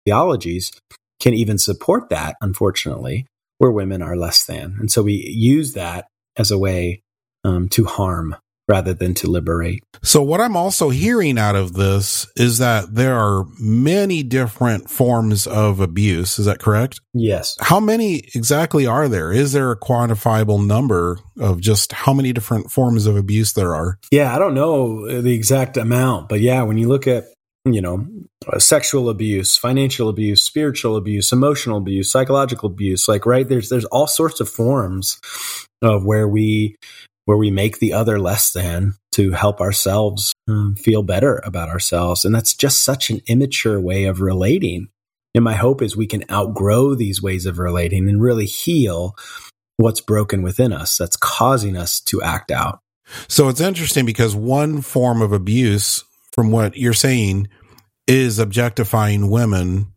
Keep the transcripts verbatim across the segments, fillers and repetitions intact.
theologies can even support that, unfortunately, where women are less than. And so we use that as a way um, to harm rather than to liberate. So what I'm also hearing out of this is that there are many different forms of abuse. Is that correct? Yes. How many exactly are there? Is there a quantifiable number of just how many different forms of abuse there are? Yeah, I don't know the exact amount, but yeah, when you look at, you know, uh, sexual abuse, financial abuse, spiritual abuse, emotional abuse, psychological abuse, like, right, there's there's all sorts of forms of where we where we make the other less than to help ourselves um, feel better about ourselves. And that's just such an immature way of relating. And my hope is we can outgrow these ways of relating and really heal what's broken within us that's causing us to act out. So it's interesting because one form of abuse, from what you're saying, is objectifying women.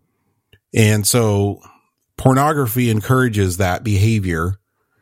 And so pornography encourages that behavior.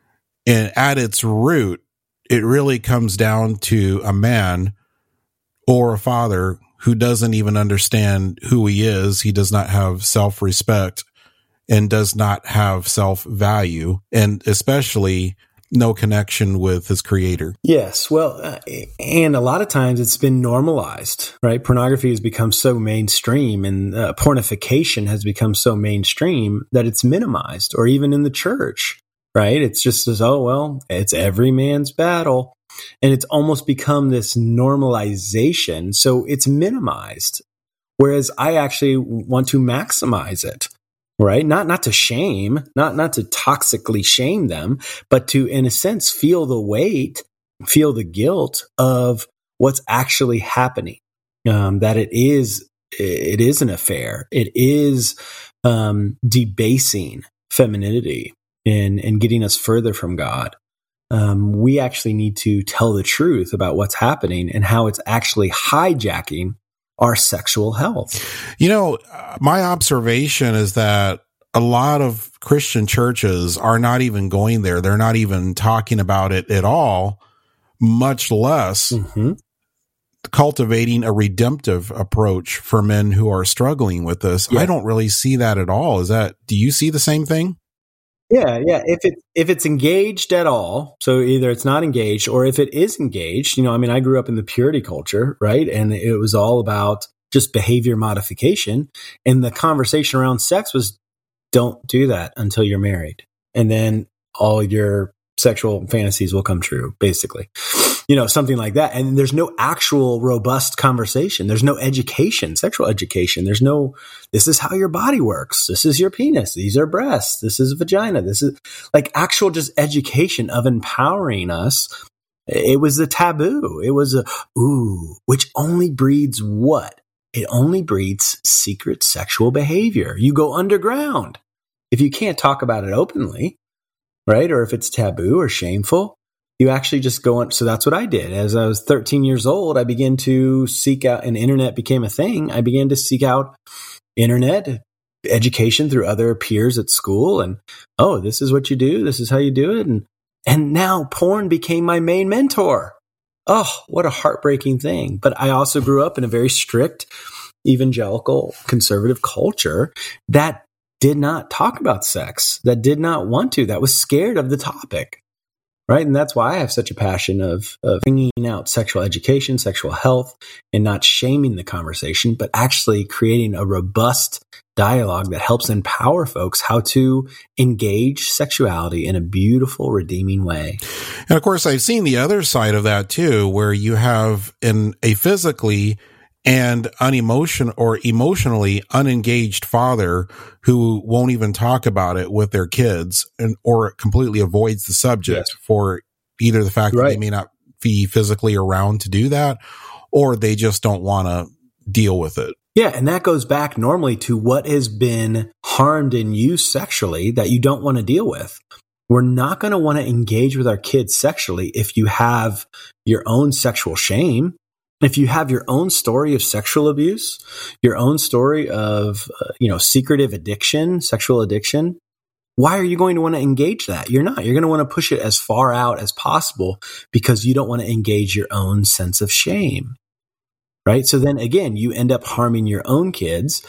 And at its root, it really comes down to a man or a father who doesn't even understand who he is. He does not have self-respect and does not have self-value, and especially no connection with his creator. Yes. Well, uh, and a lot of times it's been normalized, right? Pornography has become so mainstream, and uh, pornification has become so mainstream that it's minimized, or even in the church. Right? It's just as, oh, well, it's every man's battle. And it's almost become this normalization. So it's minimized. Whereas I actually want to maximize it, right? Not, not to shame, not, not to toxically shame them, but to, in a sense, feel the weight, feel the guilt of what's actually happening. Um, that it is, it is an affair. It is, um, debasing femininity. And, and getting us further from God. Um, we actually need to tell the truth about what's happening and how it's actually hijacking our sexual health. You know, my observation is that a lot of Christian churches are not even going there. They're not even talking about it at all, much less mm-hmm. cultivating a redemptive approach for men who are struggling with this. Yeah. I don't really see that at all. Is that, do you see the same thing? Yeah, yeah. If it if it's engaged at all, so either it's not engaged, or if it is engaged, you know, I mean, I grew up in the purity culture, right? And it was all about just behavior modification. And the conversation around sex was, don't do that until you're married. And then all your sexual fantasies will come true, basically. You know, something like that. And there's no actual robust conversation. There's no education, sexual education. There's no, this is how your body works. This is your penis. These are breasts. This is vagina. This is like actual just education of empowering us. It was a taboo. It was a, ooh, which only breeds what? It only breeds secret sexual behavior. You go underground. If you can't talk about it openly, right? Or if it's taboo or shameful, you actually just go on. So that's what I did. As I was thirteen years old, I began to seek out, and internet became a thing. I began to seek out internet education through other peers at school. And, oh, this is what you do. This is how you do it. And, and now porn became my main mentor. Oh, what a heartbreaking thing. But I also grew up in a very strict evangelical conservative culture that did not talk about sex, that did not want to, that was scared of the topic. Right. And that's why I have such a passion of, of bringing out sexual education, sexual health, and not shaming the conversation, but actually creating a robust dialogue that helps empower folks how to engage sexuality in a beautiful, redeeming way. And of course, I've seen the other side of that too, where you have an, a physically and unemotional or emotionally unengaged father who won't even talk about it with their kids, and or completely avoids the subject. Yes. For either the fact right. that they may not be physically around to do that, or they just don't want to deal with it. Yeah, and that goes back normally to what has been harmed in you sexually that you don't want to deal with. We're not going to want to engage with our kids sexually if you have your own sexual shame. If you have your own story of sexual abuse, your own story of, uh, you know, secretive addiction, sexual addiction, why are you going to want to engage that? You're not. You're going to want to push it as far out as possible because you don't want to engage your own sense of shame, right? So then again, you end up harming your own kids.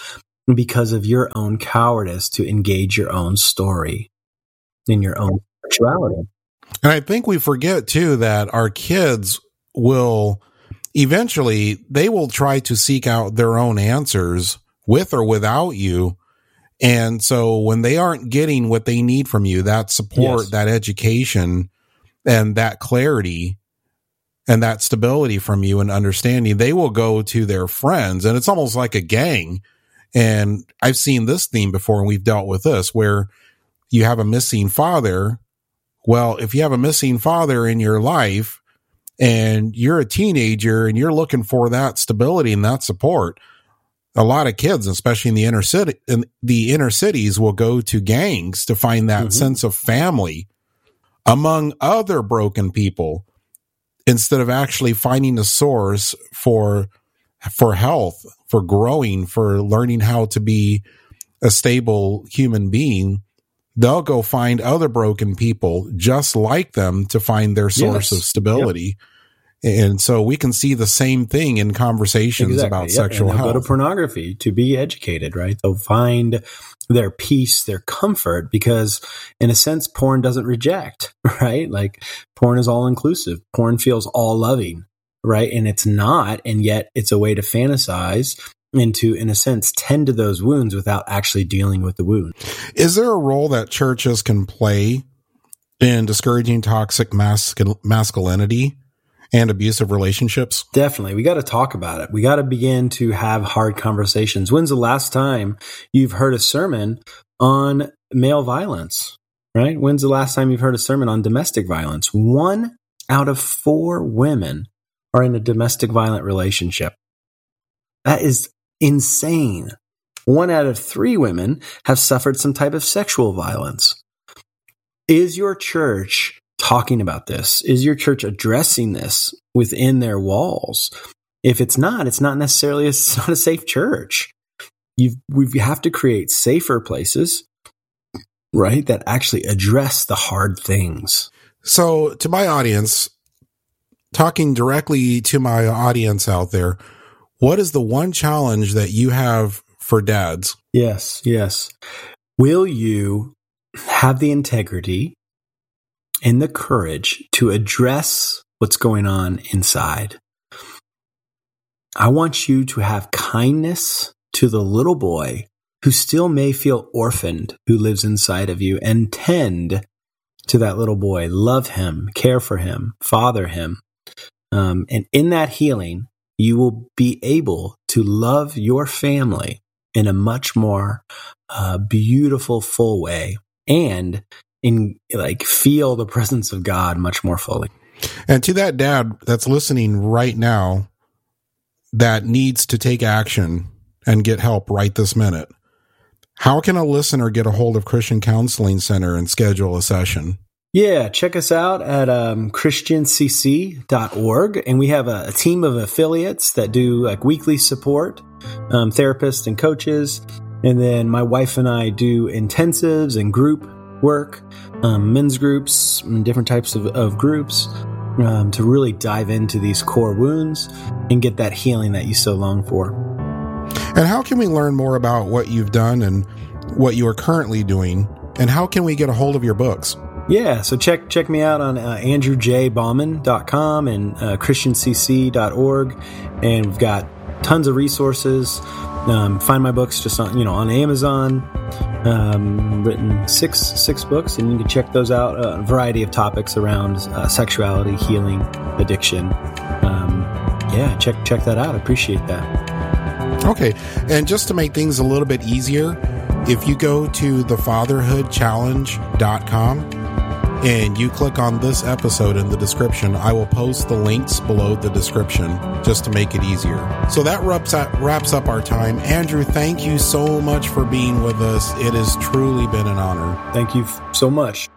because of your own cowardice to engage your own story in your own sexuality. And I think we forget too that our kids will eventually, they will try to seek out their own answers with or without you. And so when they aren't getting what they need from you, that support, yes. that education, and that clarity and that stability from you and understanding, they will go to their friends. And it's almost like a gang. And I've seen this theme before, and we've dealt with this, where you have a missing father. Well, if you have a missing father in your life and you're a teenager and you're looking for that stability and that support, a lot of kids, especially in the inner city, in the inner cities, will go to gangs to find that mm-hmm. sense of family among other broken people, instead of actually finding a source for, for health, for growing, for learning how to be a stable human being. They'll go find other broken people just like them to find their source yes. of stability. Yep. And so we can see the same thing in conversations exactly. about yep. sexual and health. Go to pornography to be educated, right? They'll find their peace, their comfort, because in a sense, porn doesn't reject, right? Like porn is all inclusive. Porn feels all loving, right? And it's not, and yet it's a way to fantasize and to, in a sense, tend to those wounds without actually dealing with the wound. Is there a role that churches can play in discouraging toxic mascul- masculinity and abusive relationships? Definitely. We got to talk about it. We got to begin to have hard conversations. When's the last time you've heard a sermon on male violence, right? When's the last time you've heard a sermon on domestic violence? One out of four women are in a domestic violent relationship. That is insane. One out of three women have suffered some type of sexual violence. Is your church talking about this? Is your church addressing this within their walls? If it's not, it's not necessarily a, it's not a safe church. You've, we have to create safer places, right, that actually address the hard things. So to my audience, talking directly to my audience out there, what is the one challenge that you have for dads? Yes, yes. Will you have the integrity and the courage to address what's going on inside? I want you to have kindness to the little boy who still may feel orphaned, who lives inside of you, and tend to that little boy. Love him, care for him, father him. Um, and in that healing, you will be able to love your family in a much more uh, beautiful, full way, and in like feel the presence of God much more fully. And to that dad that's listening right now that needs to take action and get help right this minute, how can a listener get a hold of Christian Counseling Center and schedule a session? Yeah, check us out at um, christian c c dot org, and we have a, a team of affiliates that do like weekly support, um, therapists and coaches, and then my wife and I do intensives and group work, um, men's groups, and different types of, of groups um, to really dive into these core wounds and get that healing that you so long for. And how can we learn more about what you've done and what you are currently doing, and how can we get a hold of your books? Yeah, so check check me out on uh, andrew j bauman dot com and uh, christian c c dot org, and we've got tons of resources. Um, find my books just on you know on Amazon. Um, written six six books, and you can check those out. Uh, a variety of topics around uh, sexuality, healing, addiction. Um, yeah, check check that out. I appreciate that. Okay, and just to make things a little bit easier, if you go to the fatherhood challenge dot com and you click on this episode in the description, I will post the links below the description just to make it easier. So that wraps up, wraps up our time. Andrew, thank you so much for being with us. It has truly been an honor. Thank you so much.